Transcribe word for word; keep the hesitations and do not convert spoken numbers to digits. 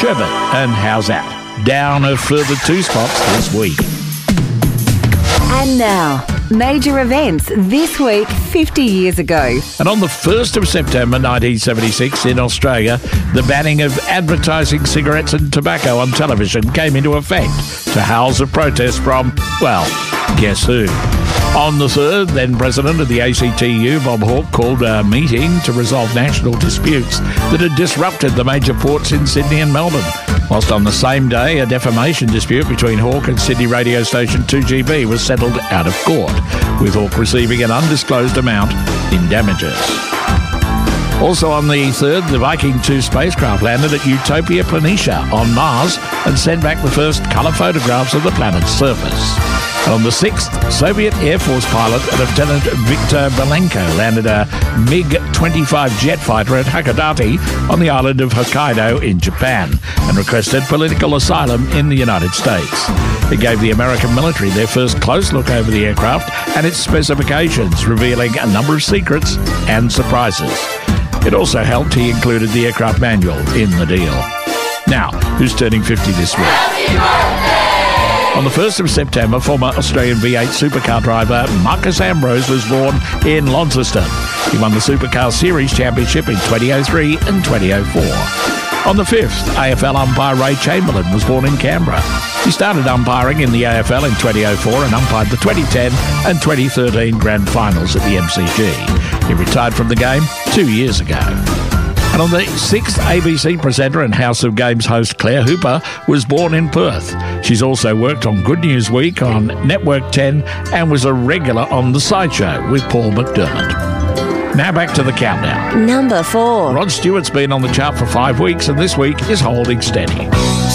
Sherbet and How's That? Down a further two spots this week. And now, major events this week fifty years ago. And on the first of September nineteen seventy-six in Australia, the banning of advertising cigarettes and tobacco on television came into effect to howls of protest from, well, guess who? On the third, then President of the A C T U, Bob Hawke, called a meeting to resolve national disputes that had disrupted the major ports in Sydney and Melbourne. Whilst on the same day, a defamation dispute between Hawke and Sydney radio station two G B was settled out of court, with Hawke receiving an undisclosed amount in damages. Also on the third, the Viking two spacecraft landed at Utopia Planitia on Mars and sent back the first colour photographs of the planet's surface. And on the sixth, Soviet Air Force pilot Lieutenant Viktor Belenko landed a MiG twenty-five jet fighter at Hakodate on the island of Hokkaido in Japan and requested political asylum in the United States. It gave the American military their first close look over the aircraft and its specifications, revealing a number of secrets and surprises. It also helped he included the aircraft manual in the deal. Now, who's turning fifty this week? Happy birthday! On the first of September, former Australian V eight supercar driver Marcus Ambrose was born in Launceston. He won the Supercar Series Championship in twenty oh three and twenty oh four. On the fifth, A F L umpire Ray Chamberlain was born in Canberra. He started umpiring in the A F L in twenty oh four and umpired the twenty ten and twenty thirteen grand finals at the M C G. He retired from the game two years ago. And on the sixth, A B C presenter and House of Games host Claire Hooper was born in Perth. She's also worked on Good News Week on Network ten and was a regular on The Sideshow with Paul McDermott. Now back to the countdown. Number four. Rod Stewart's been on the chart for five weeks and this week is holding steady.